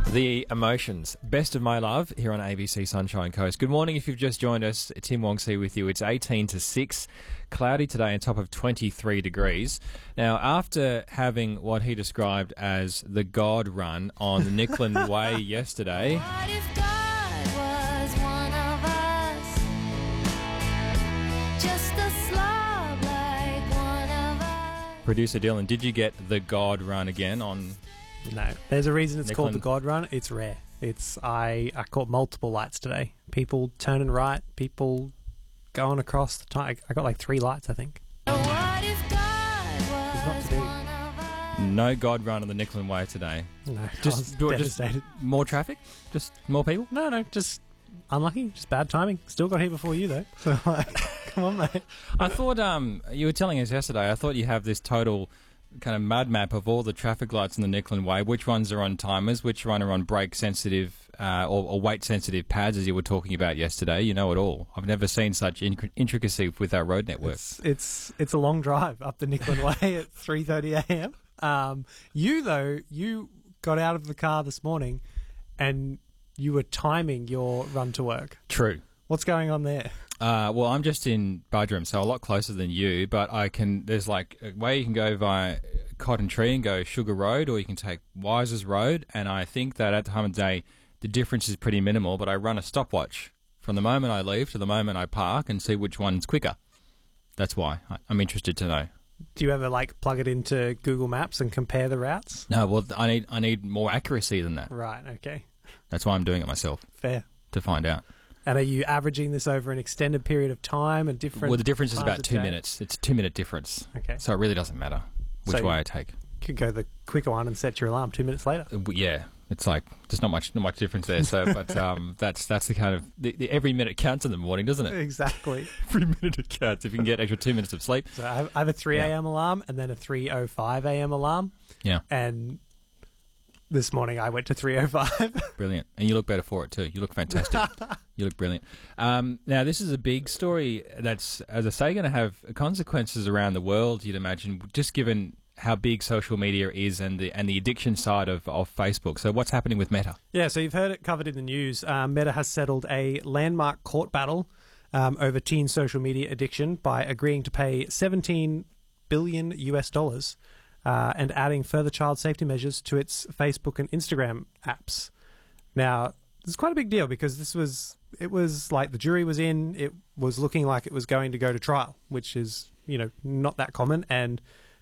The Emotions, Best of My Love, here on ABC Sunshine Coast. Good morning if you've just joined us. Tim Wongsey with you. It's 18 to 6, cloudy today on top of 23 degrees. Now, after having what he described as the God run on the Nickland Way yesterday... What if God was one of us? Just a slob like one of us. Producer Dylan, did you get the God run again on... No, there's a reason it's called the Nickland. God Run. It's rare. I caught multiple lights today. People turning right, people going across the time. I got like 3 lights, I think. What if God not was to do. one of us? No God run on the Nickland Way today. No, Just I was devastated. more traffic? Just more people? No, just unlucky. Just bad timing. Still got here before you though. So like, come on, mate. I thought you were telling us yesterday, I thought you have this total kind of mud map of all the traffic lights in the Nickland Way, which ones are on timers, which one are on brake sensitive or weight sensitive pads, as you were talking about yesterday. You know it all. I've never seen such intricacy with our road network. It's a long drive up the Nickland Way at 3:30 a.m. You got out of the car this morning and you were timing your run to work. True. What's going on there? Well, I'm just in Budrum, so a lot closer than you, but there's like a way you can go via Cotton Tree and go Sugar Road, or you can take Wisers Road, and I think that at the time of day, the difference is pretty minimal, but I run a stopwatch from the moment I leave to the moment I park and see which one's quicker. That's why I'm interested to know. Do you ever like plug it into Google Maps and compare the routes? No, well, I need more accuracy than that. Right, okay. That's why I'm doing it myself, Fair. to find out. And are you averaging this over an extended period of time and different... Well, the difference is times about of 2 day? minutes. It's a 2-minute difference. Okay. So it really doesn't matter which So way I take. You could go the quicker one and set your alarm 2 minutes later. Yeah, it's like there's not much difference there. So, but that's the kind of the every minute counts in the morning, doesn't it? Exactly. Every minute it counts. If you can get extra 2 minutes of sleep. So I have a 3 a.m. alarm and then a 3:05 a.m. alarm. Yeah, And this morning I went to 3:05. brilliant. And you look better for it too. You look fantastic. You look brilliant. Now, this is a big story that's, as I say, going to have consequences around the world. You'd imagine, just given how big social media is and the addiction side of Facebook. So, what's happening with Meta? Yeah, so you've heard it covered in the news. Meta has settled a landmark court battle over teen social media addiction by agreeing to pay $17 billion US and adding further child safety measures to its Facebook and Instagram apps. Now, this is quite a big deal because it was like the jury was in, it was looking like it was going to go to trial, which is, not that common. And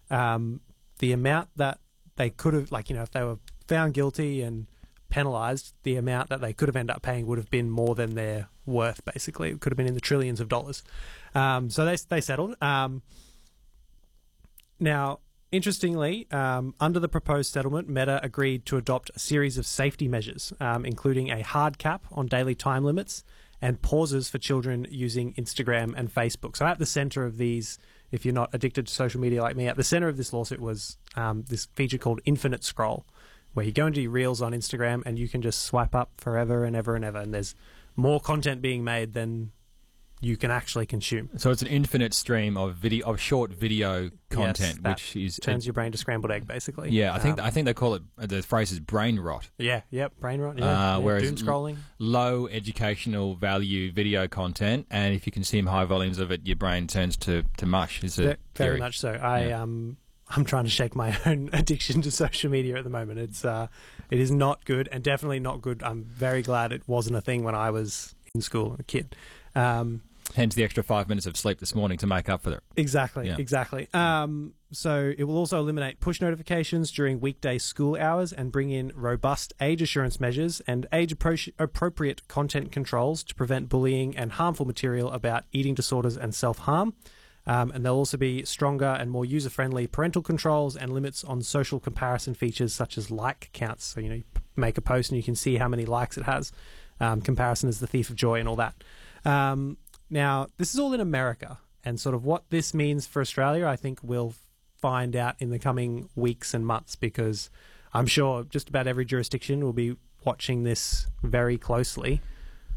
the amount that they could have, if they were found guilty and penalised, the amount that they could have ended up paying would have been more than their worth, basically. It could have been in the trillions of dollars. So they settled. Now, interestingly, under the proposed settlement, Meta agreed to adopt a series of safety measures, including a hard cap on daily time limits and pauses for children using Instagram and Facebook. So at the centre of these, if you're not addicted to social media like me, at the centre of this lawsuit was this feature called Infinite Scroll, where you go into your Reels on Instagram and you can just swipe up forever and ever and ever, and there's more content being made than you can actually consume. So it's an infinite stream of short video content, Yes, that which is turns your brain to scrambled egg, basically. Yeah, I think they call it, the phrase is brain rot. Brain rot. Yeah, Whereas doom scrolling. Low educational value video content, and if you consume high volumes of it, your brain turns to mush. Is a Very theory. much so. I'm trying to shake my own addiction to social media at the moment. It is not good, and definitely not good. I'm very glad it wasn't a thing when I was in school and a kid. Hence the extra 5 minutes of sleep this morning to make up for it. Exactly. Yeah. So it will also eliminate push notifications during weekday school hours and bring in robust age assurance measures and age-appropriate content controls to prevent bullying and harmful material about eating disorders and self-harm. And there'll also be stronger and more user-friendly parental controls and limits on social comparison features such as like counts. So, you make a post and you can see how many likes it has. Comparison is the thief of joy and all that. Now, this is all in America, and sort of what this means for Australia, I think we'll find out in the coming weeks and months, because I'm sure just about every jurisdiction will be watching this very closely.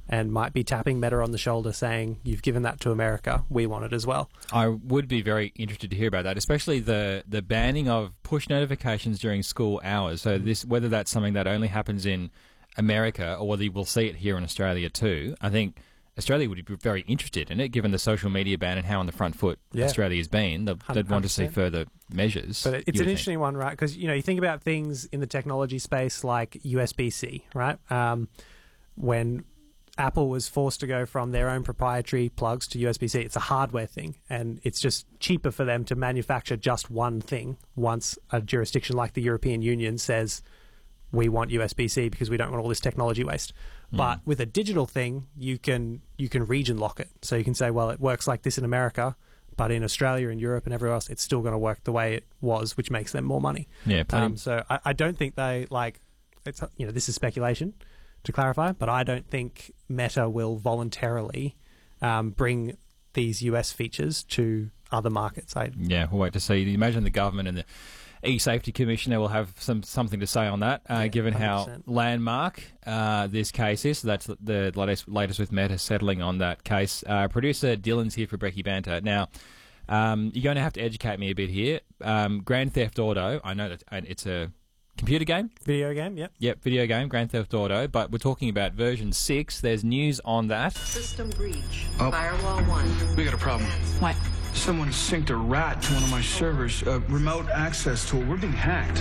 and might be tapping Meta on the shoulder saying, you've given that to America, we want it as well. I would be very interested to hear about that, especially the banning of push notifications during school hours. So this, whether that's something that only happens in America or whether we'll see it here in Australia too. I think Australia would be very interested in it, given the social media ban and how on the front foot Australia's been. They'd want to see further measures. But it's an interesting one, right? Because, you think about things in the technology space like USB-C, right? When Apple was forced to go from their own proprietary plugs to USB-C, it's a hardware thing, and it's just cheaper for them to manufacture just one thing once a jurisdiction like the European Union says, we want USB-C because we don't want all this technology waste. But with a digital thing, you can region lock it. So you can say, well, it works like this in America, but in Australia and Europe and everywhere else, it's still going to work the way it was, which makes them more money. Yeah. So I don't think they it's, this is speculation to clarify, but I don't think Meta will voluntarily bring these US features to other markets. We'll wait to see. Imagine the government and the e-safety commissioner will have something to say on that, given 100%. How landmark this case is. So that's the latest with Meta settling on that case. Producer Dylan's here for Brekkie Banter. Now, you're going to have to educate me a bit here. Grand Theft Auto, I know that it's a computer game? Video game, yep. Yep, video game, Grand Theft Auto, but we're talking about version 6. There's news on that. System breach. Firewall 1. We got a problem. What? Someone synced a rat to one of my servers, a remote access tool. We're being hacked.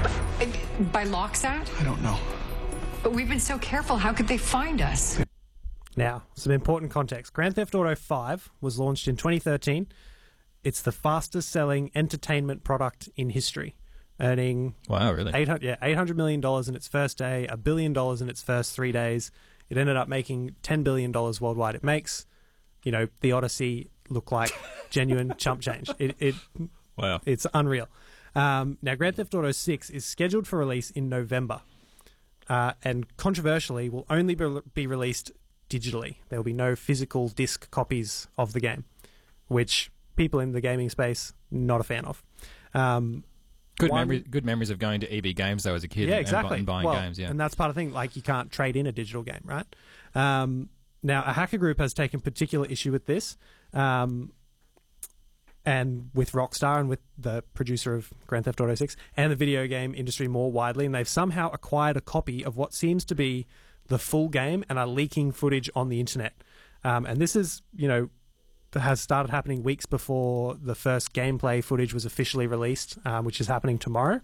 By Locksat? I don't know. But we've been so careful. How could they find us? Now, some important context. Grand Theft Auto 5 was launched in 2013. It's the fastest selling entertainment product in history, earning really? $800 million in its first day, $1 billion in its first 3 days. It ended up making $10 billion worldwide. It makes, the Odyssey look like genuine chump change. Wow. It's unreal. Now, Grand Theft Auto 6 is scheduled for release in November, and controversially will only be released digitally. There will be no physical disc copies of the game, which people in the gaming space not a fan of. Good memories of going to EB Games though as a kid. Yeah, exactly. And buying games. Yeah, and that's part of the thing. Like, you can't trade in a digital game, right? Now, a hacker group has taken particular issue with this, and with Rockstar and with the producer of Grand Theft Auto 6 and the video game industry more widely, and they've somehow acquired a copy of what seems to be the full game and are leaking footage on the internet. And this is, has started happening weeks before the first gameplay footage was officially released, which is happening tomorrow.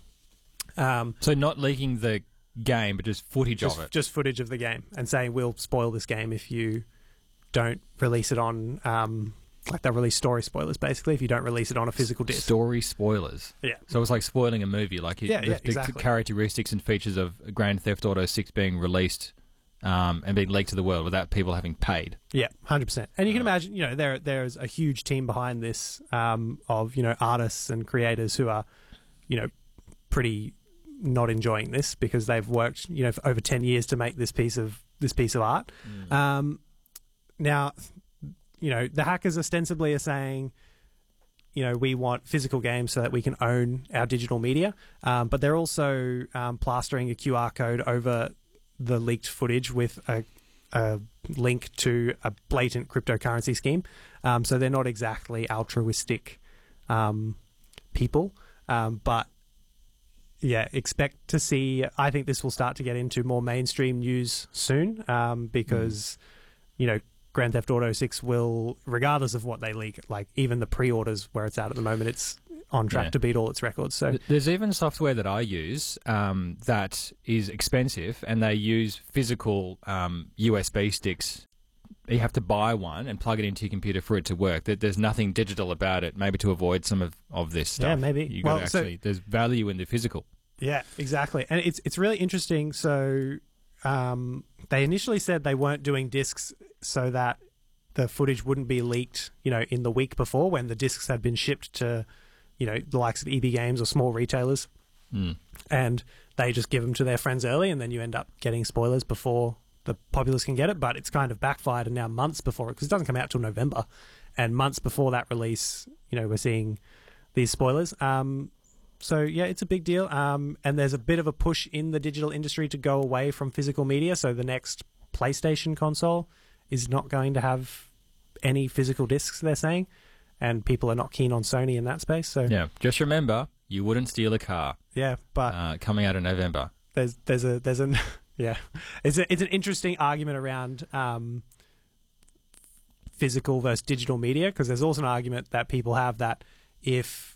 So not leaking the game, but just footage of it. Just footage of the game, and saying we'll spoil this game if you don't release it on, they'll release story spoilers, basically, if you don't release it on a physical disc. Story spoilers. Yeah. So it's like spoiling a movie, the exactly. characteristics and features of Grand Theft Auto 6 being released and being leaked to the world without people having paid. Yeah, 100%. And you can imagine, there's a huge team behind this of, artists and creators who are, pretty not enjoying this because they've worked, for over 10 years to make this piece of art. Now, the hackers ostensibly are saying, we want physical games so that we can own our digital media, but they're also plastering a QR code over the leaked footage with a link to a blatant cryptocurrency scheme. So they're not exactly altruistic people, but yeah, expect to see. I think this will start to get into more mainstream news soon, because Grand Theft Auto 6 will, regardless of what they leak, like even the pre-orders where it's at the moment, it's on track to beat all its records. So there's even software that I use that is expensive, and they use physical USB sticks. You have to buy one and plug it into your computer for it to work. There's nothing digital about it, maybe to avoid some of this stuff. Yeah, maybe. You got there's value in the physical. Yeah, exactly. And it's really interesting. So they initially said they weren't doing discs so that the footage wouldn't be leaked, in the week before when the discs had been shipped to, the likes of EB Games or small retailers. And they just give them to their friends early, and then you end up getting spoilers before the populace can get it. But it's kind of backfired, and now months before it, because it doesn't come out till November, and months before that release, we're seeing these spoilers. So yeah, it's a big deal. And there's a bit of a push in the digital industry to go away from physical media. So the next PlayStation console is not going to have any physical discs, they're saying, and people are not keen on Sony in that space. So Yeah, just remember, you wouldn't steal a car yeah, but coming out in November. there's an yeah, it's an interesting argument around physical versus digital media, because there's also an argument that people have that if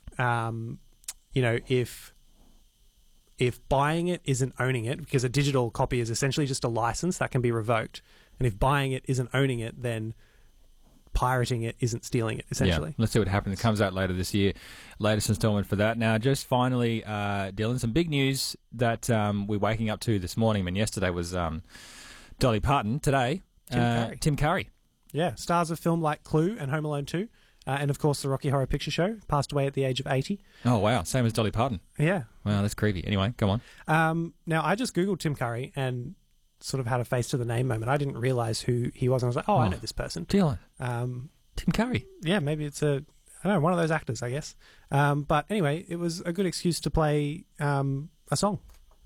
buying it isn't owning it, because a digital copy is essentially just a license that can be revoked, and if buying it isn't owning it, then pirating it isn't stealing it, essentially. Yeah, let's see what happens. It comes out later this year. Latest installment for that. Now, just finally, Dylan, some big news that we're waking up to this morning. I mean, yesterday was Dolly Parton. Today, Tim Curry. Yeah, stars of film like Clue and Home Alone 2, and of course the Rocky Horror Picture Show, passed away at the age of 80. Oh, wow. Same as Dolly Parton. Yeah. Wow, that's creepy. Anyway, go on. Now, I just Googled Tim Curry and sort of had a face to the name moment. I didn't realise who he was, and I was like, I know this person. Dylan. Tim Curry. Yeah, maybe it's I don't know, one of those actors, I guess. But anyway, it was a good excuse to play a song.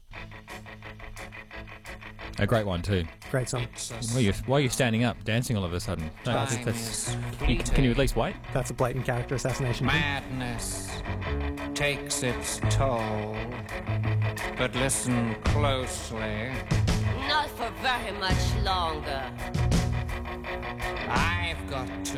A great one, too. Great song. Why are you standing up, dancing all of a sudden? No, can you at least wait? That's a blatant character assassination. Madness takes its toll, but listen closely. Not for very much longer. I've got to